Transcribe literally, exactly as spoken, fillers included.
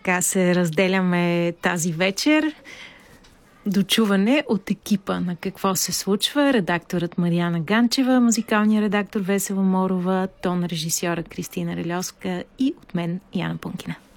така се разделяме тази вечер. Дочуване от екипа на какво се случва. Редакторът Мариана Ганчева, музикалният редактор Весела Морова, тон режисьора Кристина Рельовска и от мен Яна Пункина.